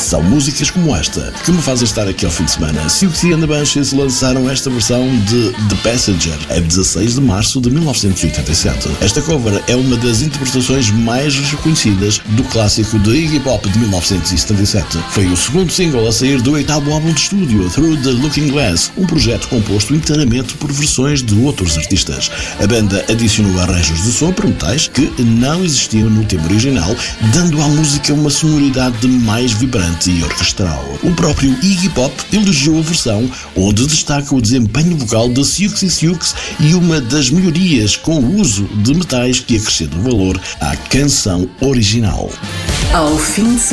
São músicas como esta que me fazem estar aqui ao fim de semana. Siouxsie and the Banshees lançaram esta versão de The Passenger a 16 de março de 1987. Esta cover é uma das interpretações mais reconhecidas do clássico de Iggy Pop de 1977. Foi o segundo single a sair do 8º álbum de estúdio, Through the Looking Glass, um projeto composto inteiramente por versões de outros artistas. A banda adicionou arranjos de sopro, metais, que não existiam no tema original, dando à música uma sonoridade mais vibrante e orquestral. O próprio Iggy Pop elogiou a versão, onde destaca o desempenho vocal de Siouxsie Sioux e uma das melhorias com o uso de metais que acrescentam valor à canção original. Ao fim de